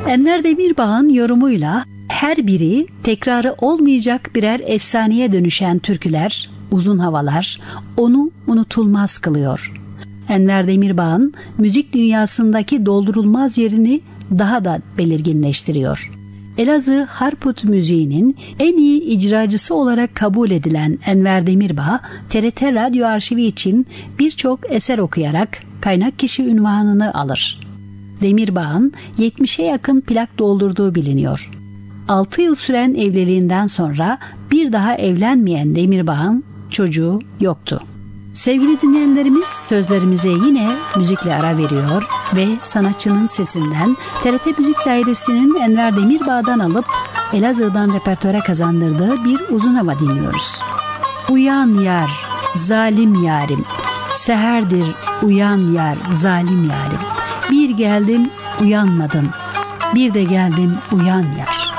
Enver Demirbağ'ın yorumuyla her biri tekrarı olmayacak birer efsaneye dönüşen türküler, uzun havalar onu unutulmaz kılıyor. Enver Demirbağ'ın müzik dünyasındaki doldurulmaz yerini daha da belirginleştiriyor. Elazığ Harput müziğinin en iyi icracısı olarak kabul edilen Enver Demirbağ, TRT Radyo Arşivi için birçok eser okuyarak kaynak kişi unvanını alır. Demirbağ'ın 70'e yakın plak doldurduğu biliniyor. 6 yıl süren evliliğinden sonra bir daha evlenmeyen Demirbağ'ın çocuğu yoktu. Sevgili dinleyenlerimiz, sözlerimize yine müzikle ara veriyor ve sanatçının sesinden TRT Müzik Dairesi'nin Enver Demirbağ'dan alıp Elazığ'dan repertuara kazandırdığı bir uzun hava dinliyoruz. Uyan yar, zalim yarim, seherdir uyan yar, zalim yarim. Bir geldim uyanmadın, bir de geldim uyan yar.